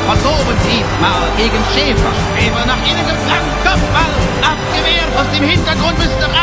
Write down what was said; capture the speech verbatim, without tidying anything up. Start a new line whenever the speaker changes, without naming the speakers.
verloren diesmal gegen Schäfer. Schäfer nach innen geflankt, Kopfball, abgewehrt, aus dem Hintergrund müsste